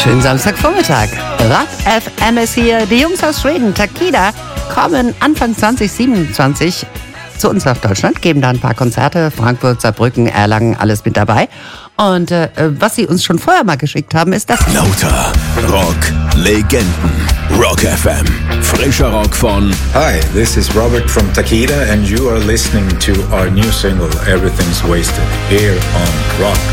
Schönen Samstagvormittag. Rock FM ist hier. Die Jungs aus Schweden, Takida, kommen Anfang 2027 zu uns nach Deutschland, geben da ein paar Konzerte, Frankfurt, Saarbrücken, Erlangen, alles mit dabei. Und was sie uns schon vorher mal geschickt haben, ist das. Lauter Rock Legenden. Rock FM. Frischer Rock von. Hi, this is Robert from Takida and you are listening to our new single Everything's Wasted here on Rock